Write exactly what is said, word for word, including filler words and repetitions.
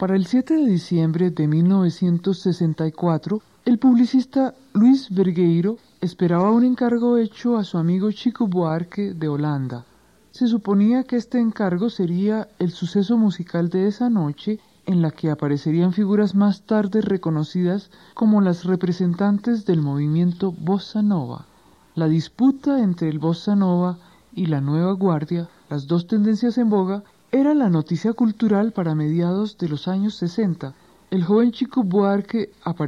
Para el siete de diciembre de mil novecientos sesenta y cuatro, el publicista Luis Vergueiro esperaba un encargo hecho a su amigo Chico Buarque de Holanda. Se suponía que este encargo sería el suceso musical de esa noche, en la que aparecerían figuras más tarde reconocidas como las representantes del movimiento Bossa Nova. La disputa entre el Bossa Nova y la Nueva Guardia, las dos tendencias en boga, era la noticia cultural para mediados de los años sesenta. El joven Chico Buarque apareció